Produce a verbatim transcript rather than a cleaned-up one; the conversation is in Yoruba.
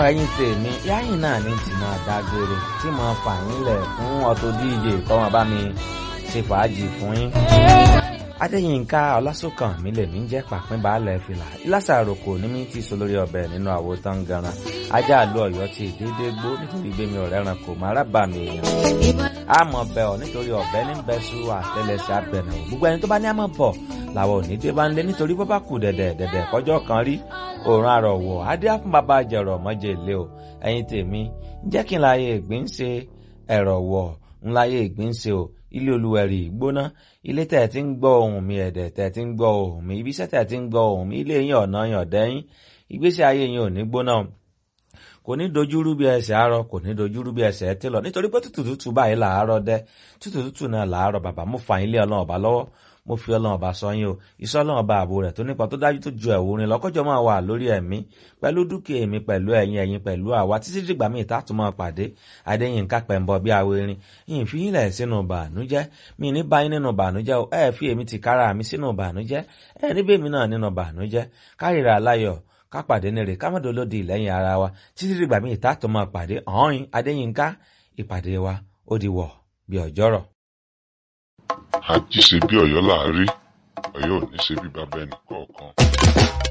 ẹ̀yin tèmi yáyìn náà ní tí máa dágbére tí mo fà yín lẹ̀ fún Auto D J kọ́mọ bá mi ṣe fàájì fún yín. Adéyínká Ọlásùnkànmí lèmi ń jẹ́ pàpín baálẹ̀ fìlà ìlàsà àròkò ní mi ti sọ lórí ọbẹ̀ nínú àwo tán ganan ajá àlọ́ ọ̀yọ́ ti dédé gbó nítorí gbẹmí ọ̀rẹ́ ran kò má rábà mi èèyàn àmọ́ bẹ̀ ọ́ nítorí ọ̀bẹ ní bẹ́sù àtẹlẹsẹ̀ abẹ̀nà gbogbo ẹni tó bá ní àmọ́ bọ̀ làwọn ò ní dé bá ń lé nítorí bó bá kù dẹ̀dẹ̀ dẹ̀dẹ̀ kọjọ́ kan rí òòrùn àrọ̀wọ̀ adé fún bàbá jẹ̀rọ̀ mọ́jẹ̀ ilé o ẹ̀yin tèmi jẹ́ kí n láyé ìgbín ṣe ẹ̀rọ̀ wọ̀ ń láyé ìgbín ṣe o ilé olúwẹ̀rí gbóná ilé tẹ̀ tí ń gbọ́ ohùn mi ẹ̀dẹ̀ tẹ̀ tí ń gbọ́ ohùn mi ibiṣẹ́ tẹ̀ tí ń gbọ́ ohùn mi ilé yín ọ̀nà yàn dẹ́yìn ìgbésí ayé yín ò ní gbóná kò ní dojúrú bí ẹsẹ̀ àárọ̀ kò ní dojúrú bí ẹsẹ̀ ẹtí lọ nítorí pé tútù tútù báyìí làárọ̀ dẹ́ tútù tútù náà làárọ̀ bàbá mo fà yín lé ọlọ́run ọba lọ́wọ́ mo fi ọlọ́run ọba sọ yín o iṣẹ́ ọlọ́run ọba ààbò rẹ̀ tó nípa tó dájú tó ju ẹ̀wò rin lọ́kọ́jọ́ máa wà lórí ẹ̀mí pẹ̀lú dúkìá èmi pẹ̀lú ẹ̀yin ẹ̀yin pẹ̀lú àwa títí dìgbà míì tá a tún máa pàdé Adéyínká Pẹ̀mbọ bí awérin yìí fi yín lẹ̀ sínú bànújẹ́ mi ní báyìí nínú bànújẹ́ o ẹ fi èmi ti kára mi sínú bànújẹ́ ẹ níbẹ̀ mi náà nínú bànújẹ́ kárìíra aláyọ̀ ká pàdé nírè ká má dolódì lẹ́yìn ara wa títí dìgbà míì tá a tún máa pàdé ọ̀hún Adéyínká ìpàdé wa ó di wọ̀ bí ọjọ́rọ̀. Àjí ṣe bí Ọ̀yọ́ là á rí Ọ̀yọ́ ò ní ṣe bí bàbá ẹnì kọ̀ọ̀kan.